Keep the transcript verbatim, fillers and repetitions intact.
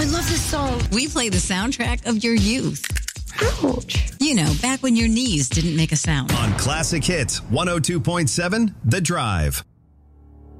love this song. We play the soundtrack of your youth. Ouch. You know, back when your knees didn't make a sound. On Classic Hits one oh two point seven, The Drive.